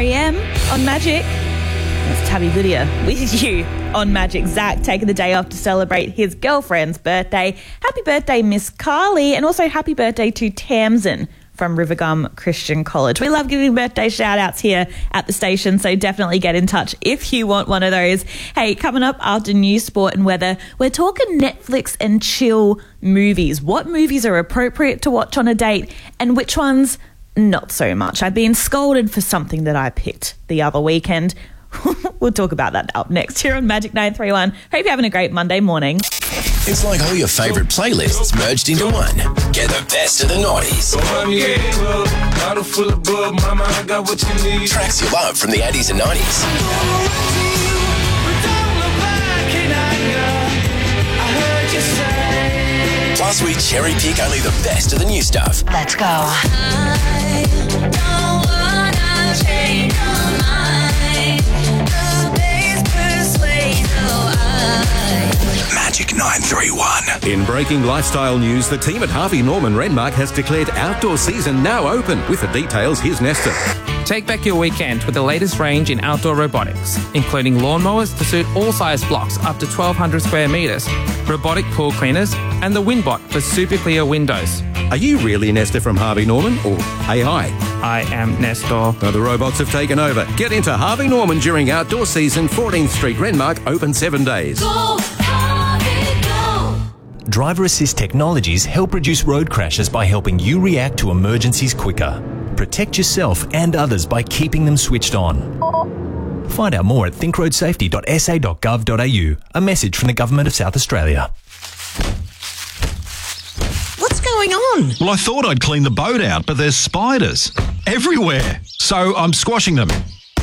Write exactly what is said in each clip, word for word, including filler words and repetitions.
e m on Magic. It's Tabby Lydia with you on Magic. Zach taking the day off to celebrate his girlfriend's birthday. Happy birthday, Miss Carly, and also happy birthday to Tamsin from Rivergum Christian College. We love giving birthday shout-outs here at the station, so definitely get in touch if you want one of those. Hey, coming up after news, sport and weather, we're talking Netflix and chill movies. What movies are appropriate to watch on a date and which ones not so much? I've been scolded for something that I picked the other weekend. We'll talk about that up next here on Magic nine three one. Hope you're having a great Monday morning. It's like all your favourite playlists merged into one. Get the best of the noughties. Tracks you love from the eighties and nineties. Plus, we cherry pick only the best of the new stuff. Let's go. I don't wanna change your mind. The bass persuades the eye. Magic nine three one. In breaking lifestyle news, the team at Harvey Norman Renmark has declared outdoor season now open. With the details, here's Nesta. Take back your weekend with the latest range in outdoor robotics, including lawnmowers to suit all size blocks up to twelve hundred square metres, robotic pool cleaners, and the Windbot for super clear windows. Are you really Nesta from Harvey Norman or A I? I am Nestor. No, the robots have taken over. Get into Harvey Norman during outdoor season. fourteenth Street Renmark, open seven days. Go, Harvey, go. Driver assist technologies help reduce road crashes by helping you react to emergencies quicker. Protect yourself and others by keeping them switched on. Find out more at think road safety dot s a dot gov dot a u. A message from the Government of South Australia. What's going on? Well, I thought I'd clean the boat out, but there's spiders everywhere. So I'm squashing them.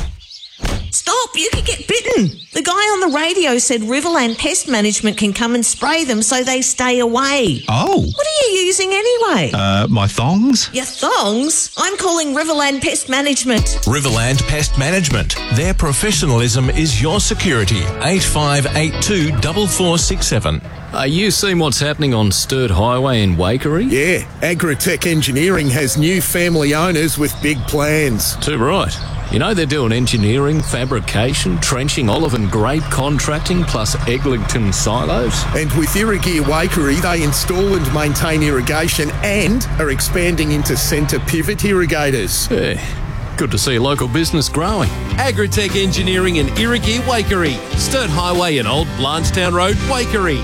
Stop, you could get bitten. The guy on the radio said Riverland Pest Management can come and spray them so they stay away. Oh. What are you using anyway? Uh, my thongs? Your thongs? I'm calling Riverland Pest Management. Riverland Pest Management. Their professionalism is your security. eight five eight two, four four six seven. Are you seeing what's happening on Sturt Highway in Waikerie? Yeah, Agritech Engineering has new family owners with big plans. Too right. You know they're doing engineering, fabrication, trenching, olive and grape contracting, plus Eglinton silos. And with Irrigear Waikerie, they install and maintain irrigation and are expanding into centre pivot irrigators. Yeah. Good to see local business growing. Agritech Engineering and Irrigear Waikerie. Sturt Highway and Old Blanchetown Road, Waikerie.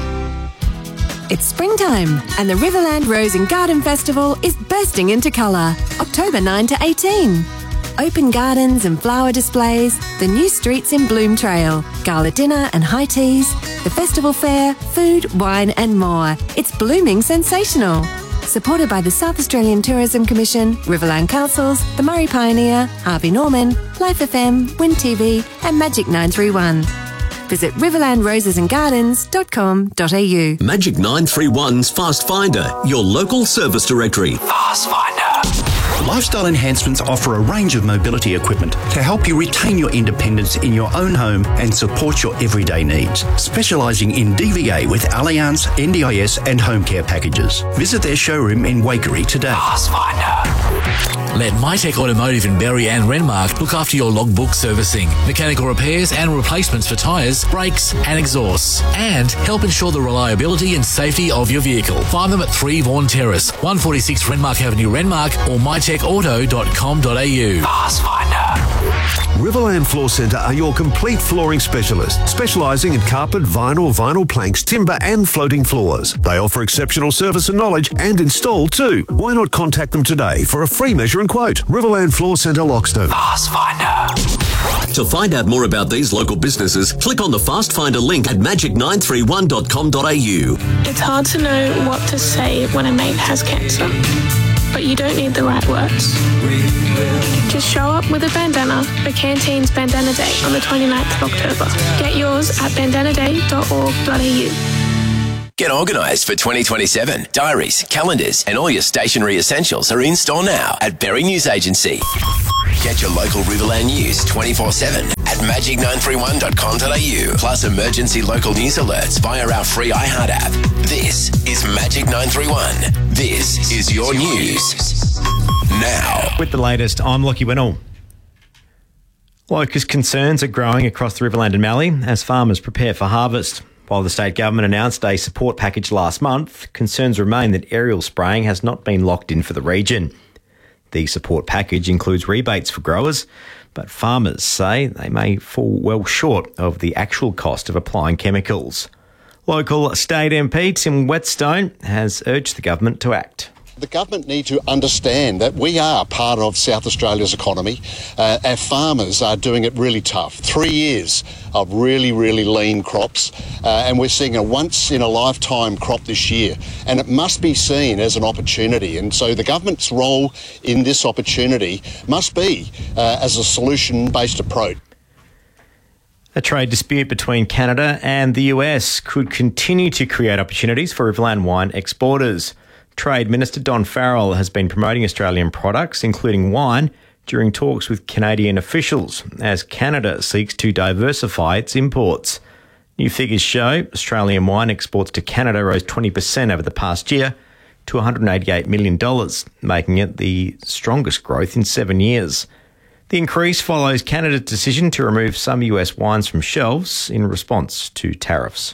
It's springtime and the Riverland Rose and Garden Festival is bursting into colour. October ninth to eighteenth. Open gardens and flower displays, the new streets in Bloom Trail, gala dinner and high teas, the festival fair, food, wine and more. It's blooming sensational. Supported by the South Australian Tourism Commission, Riverland Councils, the Murray Pioneer, Harvey Norman, Life F M, Wind T V and Magic nine three one. Visit riverland roses and gardens dot com dot a u. Magic nine three one's Fast Finder, your local service directory. Fast Finder. Lifestyle Enhancements offer a range of mobility equipment to help you retain your independence in your own home and support your everyday needs. Specialising in D V A with Allianz, N D I S and home care packages. Visit their showroom in Waikerie today. Fast Finder. Let MyTech Automotive in Berry and Renmark look after your logbook servicing, mechanical repairs and replacements for tyres, brakes and exhausts, and help ensure the reliability and safety of your vehicle. Find them at three Vaughan Terrace, one forty-six Renmark Avenue, Renmark, or my tech auto dot com dot a u. Fast Finder. Riverland Floor Centre are your complete flooring specialist, specialising in carpet, vinyl, vinyl planks, timber and floating floors. They offer exceptional service and knowledge and install too. Why not contact them today for a free measure and quote? Riverland Floor Centre, Loxton. Fast Finder. To find out more about these local businesses, click on the Fast Finder link at magic nine three one dot com dot a u. It's hard to know what to say when a mate has cancer, but you don't need the right words. Just show up with a bandana for Canteen's Bandana Day on the twenty-ninth of October. Get yours at bandana day dot org dot a u. Get organised for twenty twenty-seven. Diaries, calendars and all your stationery essentials are in store now at Berry News Agency. Get your local Riverland news twenty-four seven at magic nine three one dot com dot a u. Plus emergency local news alerts via our free iHeart app. This is Magic nine three one. This is your news. Now. With the latest, I'm Lockie Winnell. Locust concerns are growing across the Riverland and Mallee as farmers prepare for harvest. While the state government announced a support package last month, concerns remain that aerial spraying has not been locked in for the region. The support package includes rebates for growers, but farmers say they may fall well short of the actual cost of applying chemicals. Local state M P Tim Whetstone has urged the government to act. The government need to understand that we are part of South Australia's economy. Uh, our farmers are doing it really tough. Three years of really, really lean crops, uh, and we're seeing a once-in-a-lifetime crop this year. And it must be seen as an opportunity. And so the government's role in this opportunity must be uh, as a solution-based approach. A trade dispute between Canada and the U S could continue to create opportunities for Riverland wine exporters. Trade Minister Don Farrell has been promoting Australian products, including wine, during talks with Canadian officials as Canada seeks to diversify its imports. New figures show Australian wine exports to Canada rose twenty percent over the past year to one hundred eighty-eight million dollars, making it the strongest growth in seven years. The increase follows Canada's decision to remove some U S wines from shelves in response to tariffs.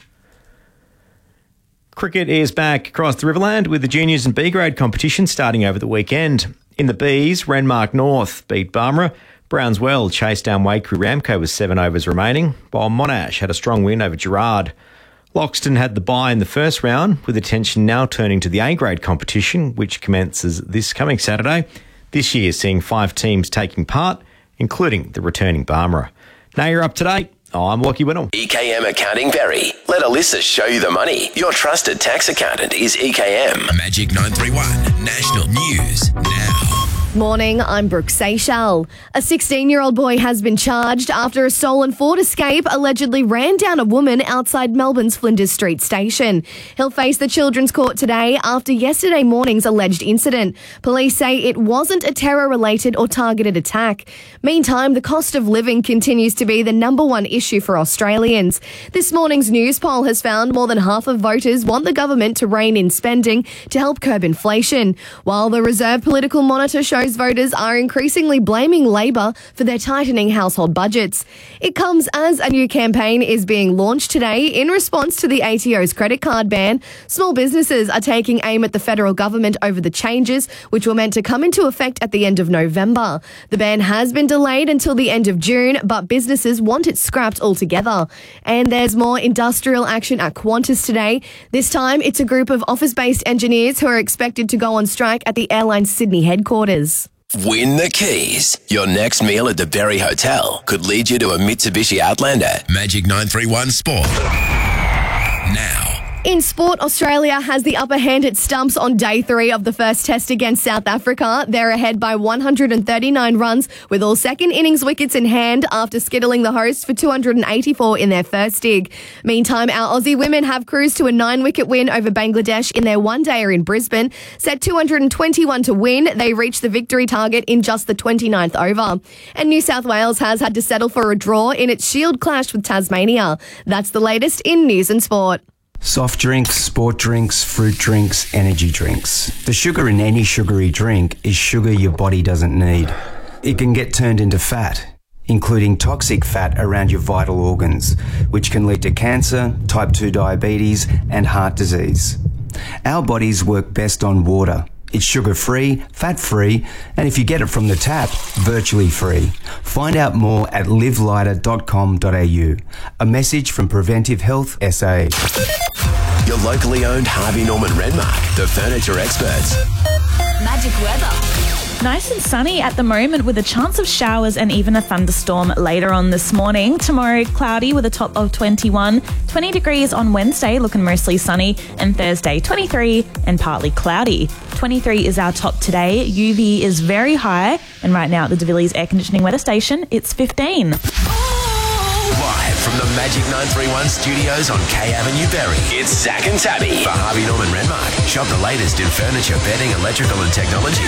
Cricket is back across the Riverland with the juniors and B-grade competition starting over the weekend. In the Bs, Renmark North beat Barmera. Brownswell chased down Waikerie Ramco with seven overs remaining, while Monash had a strong win over Gerard. Loxton had the bye in the first round, with attention now turning to the A-grade competition, which commences this coming Saturday. This year seeing five teams taking part, including the returning Barmera. Now you're up to date. I'm Lockie Whittle. E K M Accounting Berry. Let Alyssa show you the money. Your trusted tax accountant is E K M. Magic nine three one. National News now. Morning, I'm Brooke Seychelles. A sixteen-year-old boy has been charged after a stolen Ford Escape allegedly ran down a woman outside Melbourne's Flinders Street station. He'll face the Children's Court today after yesterday morning's alleged incident. Police say it wasn't a terror-related or targeted attack. Meantime, the cost of living continues to be the number one issue for Australians. This morning's news poll has found more than half of voters want the government to rein in spending to help curb inflation, while the Reserve Political Monitor shows voters are increasingly blaming Labor for their tightening household budgets. It comes as a new campaign is being launched today in response to the A T O's credit card ban. Small businesses are taking aim at the federal government over the changes, which were meant to come into effect at the end of November. The ban has been delayed until the end of June, but businesses want it scrapped altogether. And there's more industrial action at Qantas today. This time, it's a group of office-based engineers who are expected to go on strike at the airline's Sydney headquarters. Win the keys. Your next meal at the Berry Hotel could lead you to a Mitsubishi Outlander. Magic nine three one Sport. Now. In sport, Australia has the upper hand at stumps on day three of the first test against South Africa. They're ahead by one hundred thirty-nine runs with all second innings wickets in hand after skittling the hosts for two hundred eighty-four in their first dig. Meantime, our Aussie women have cruised to a nine-wicket win over Bangladesh in their one-dayer in Brisbane. Set two hundred twenty-one to win, they reached the victory target in just the twenty-ninth over. And New South Wales has had to settle for a draw in its Shield clash with Tasmania. That's the latest in news and sport. Soft drinks, sport drinks, fruit drinks, energy drinks. The sugar in any sugary drink is sugar your body doesn't need. It can get turned into fat, including toxic fat around your vital organs, which can lead to cancer, type two diabetes, and heart disease. Our bodies work best on water. It's sugar-free, fat-free, and if you get it from the tap, virtually free. Find out more at live lighter dot com dot a u. A message from Preventive Health S A. Your locally owned Harvey Norman Renmark, the furniture experts. Magic weather. Nice and sunny at the moment with a chance of showers and even a thunderstorm later on this morning. Tomorrow, cloudy with a top of twenty-one. twenty degrees on Wednesday, looking mostly sunny. And Thursday, twenty-three and partly cloudy. twenty-three is our top today. U V is very high. And right now at the De Villiers Air Conditioning Weather Station, it's fifteen. Live from the Magic nine three one studios on K Avenue, Berry. It's Zach and Tabby for Harvey Norman Renmark. Shop the latest in furniture, bedding, electrical and technology.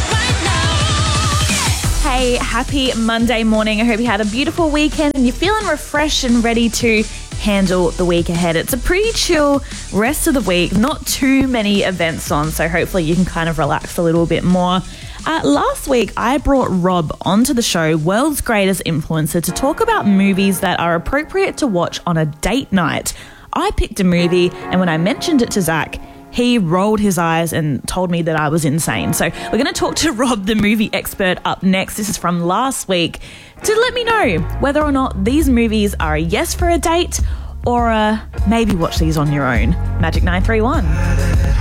Hey, happy Monday morning. I hope you had a beautiful weekend and you're feeling refreshed and ready to handle the week ahead. It's a pretty chill rest of the week, not too many events on, so hopefully you can kind of relax a little bit more. Uh, last week, I brought Rob onto the show, World's Greatest Influencer, to talk about movies that are appropriate to watch on a date night. I picked a movie, and when I mentioned it to Zach, he rolled his eyes and told me that I was insane. So we're going to talk to Rob, the movie expert, up next. This is from last week, to let me know whether or not these movies are a yes for a date or a maybe watch these on your own. Magic nine three one.